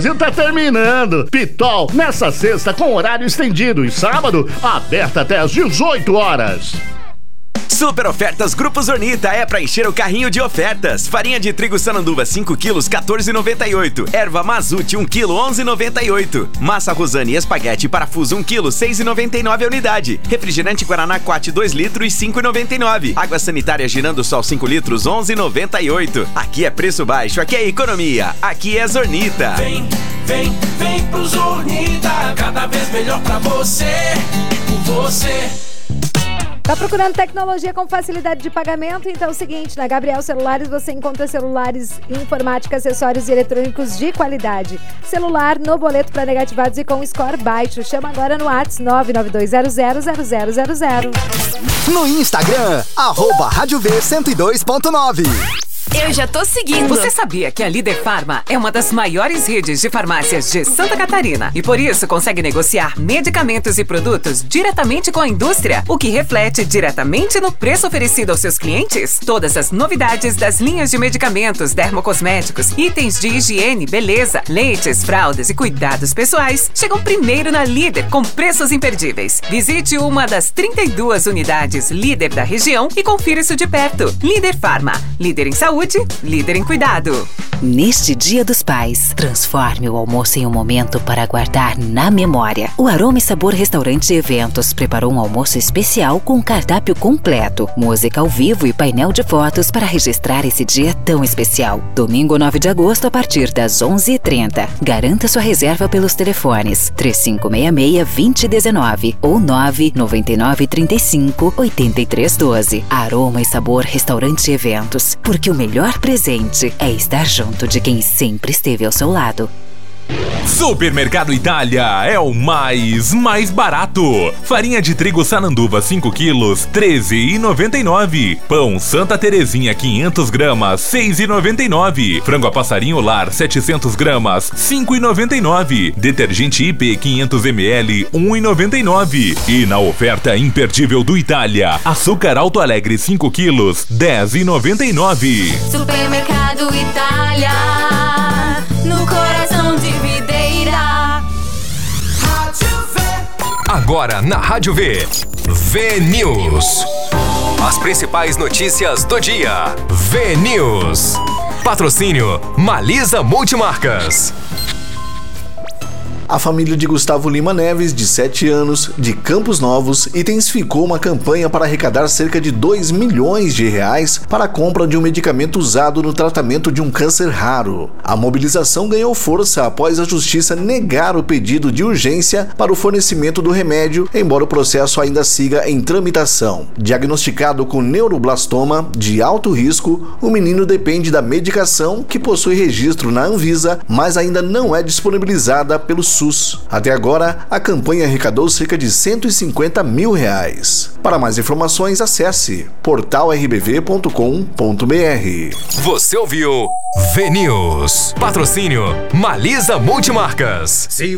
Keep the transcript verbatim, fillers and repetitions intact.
Brasil tá terminando. Pitol, nessa sexta com horário estendido e sábado, aberta até às dezoito horas. Super ofertas Grupo Zornita é pra encher o carrinho de ofertas. Farinha de trigo Sananduva cinco quilos, quatorze e noventa e oito. Erva Mazute um quilo, onze e noventa e oito. Massa Rosane e espaguete parafuso um quilo, seis e noventa e nove a unidade. Refrigerante Guaraná Quat dois litros, cinco e noventa e nove. Água sanitária Girando Sol cinco litros, onze e noventa e oito. Aqui é preço baixo, aqui é economia, aqui é Zornita. Vem, vem, vem pro Zornita, cada vez melhor pra você e por você. Tá procurando tecnologia com facilidade de pagamento? Então é o seguinte, na Gabriel Celulares você encontra celulares, informática, acessórios e eletrônicos de qualidade. Celular no boleto para negativados e com score baixo. Chama agora no WhatsApp nove nove dois zero zero zero zero zero zero. No Instagram, arroba Rádio V cento e dois ponto nove. Eu já tô seguindo. Você sabia que a Líder Farma é uma das maiores redes de farmácias de Santa Catarina e por isso consegue negociar medicamentos e produtos diretamente com a indústria, o que reflete diretamente no preço oferecido aos seus clientes? Todas as novidades das linhas de medicamentos, dermocosméticos, itens de higiene, beleza, leites, fraldas e cuidados pessoais chegam primeiro na Líder com preços imperdíveis. Visite uma das trinta e duas unidades Líder da região e confira isso de perto. Líder Farma, líder em saúde, líder em cuidado. Neste Dia dos Pais, transforme o almoço em um momento para guardar na memória. O Aroma e Sabor Restaurante e Eventos preparou um almoço especial com cardápio completo, música ao vivo e painel de fotos para registrar esse dia tão especial. Domingo nove de agosto a partir das onze e trinta. Garanta sua reserva pelos telefones três cinco seis seis, dois zero um nove ou nove nove nove três cinco, oito três um dois. Aroma e Sabor Restaurante e Eventos, porque o melhor presente é estar junto de quem sempre esteve ao seu lado. Supermercado Itália é o mais, mais barato. Farinha de trigo Sananduva cinco quilos, treze e noventa e nove. Pão Santa Terezinha quinhentos gramas, seis e noventa e nove. Frango a passarinho lar setecentos gramas, cinco e noventa e nove. Detergente I P quinhentos mililitros, um e noventa e nove. E na oferta imperdível do Itália, açúcar Alto Alegre cinco quilos, dez e noventa e nove. Supermercado Itália, no coração de Videira. Agora na Rádio V, V News. As principais notícias do dia. V News. Patrocínio Malisa Multimarcas. A família de Gustavo Lima Neves, de sete anos, de Campos Novos, intensificou uma campanha para arrecadar cerca de dois milhões de reais para a compra de um medicamento usado no tratamento de um câncer raro. A mobilização ganhou força após a justiça negar o pedido de urgência para o fornecimento do remédio, embora o processo ainda siga em tramitação. Diagnosticado com neuroblastoma de alto risco, o menino depende da medicação que possui registro na Anvisa, mas ainda não é disponibilizada pelo SUS. Até agora, a campanha arrecadou cerca de cento e cinquenta mil reais. Para mais informações, acesse portal r b v ponto com ponto b r. Você ouviu V News. Patrocínio Malisa Multimarcas.